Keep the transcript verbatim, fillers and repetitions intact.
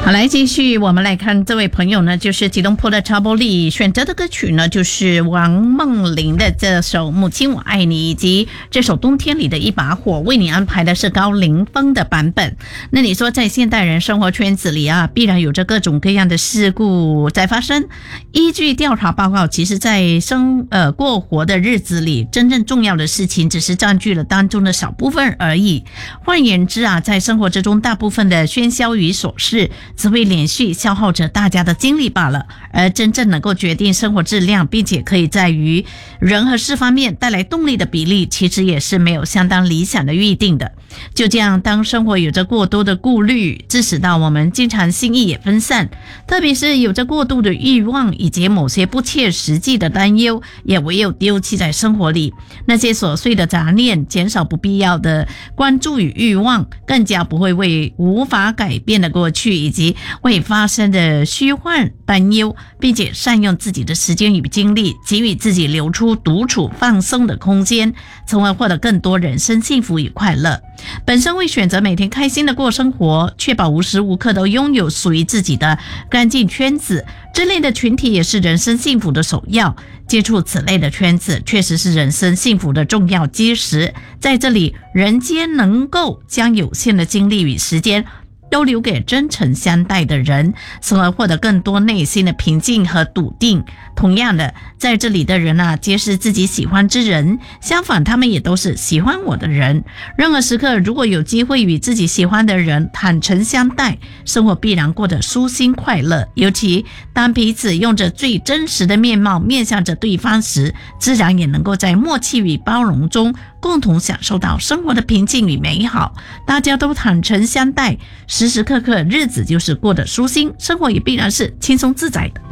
好，来继续，我们来看这位朋友呢，就是吉隆坡的查波利选择的歌曲呢，就是王梦玲的这首《母亲我爱你》，以及这首《冬天里的一把火》，为你安排的是高凌风的版本。那你说，在现代人生活圈子里啊，必然有着各种各样的事故在发生。依据调查报告，其实在生呃过活的日子里，真正重要的事情只是占据了当中的小部分而已。换言之啊，在生活之中，大部分的喧嚣与琐事只会连续消耗着大家的精力罢了，而真正能够决定生活质量，并且可以在于人和事方面带来动力的比例，其实也是没有相当理想的预定的。就这样，当生活有着过多的顾虑，致使到我们经常心意也分散，特别是有着过度的欲望以及某些不切实际的担忧，也唯有丢弃在生活里。那些琐碎的杂念，减少不必要的关注与欲望，更加不会为无法改变的过去以及为发生的虚幻担忧，并且善用自己的时间与精力，给予自己留出独处放松的空间，从而获得更多人生幸福与快乐。本身会选择每天开心的过生活，确保无时无刻都拥有属于自己的干净圈子，这类的群体也是人生幸福的首要。接触此类的圈子，确实是人生幸福的重要基石。在这里，人间能够将有限的精力与时间都留给真诚相待的人，从而获得更多内心的平静和笃定。同样的，在这里的人啊，皆是自己喜欢之人，相反，他们也都是喜欢我的人。任何时刻，如果有机会与自己喜欢的人坦诚相待，生活必然过得舒心快乐。尤其当彼此用着最真实的面貌面向着对方时，自然也能够在默契与包容中共同享受到生活的平静与美好。大家都坦诚相待，时时刻刻日子就是过得舒心，生活也必然是轻松自在的。